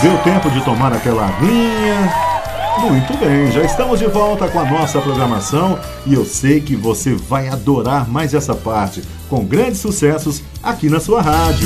Deu tempo de tomar aquela aguinha? Muito bem, já estamos de volta com a nossa programação e eu sei que você vai adorar mais essa parte, com grandes sucessos aqui na sua rádio.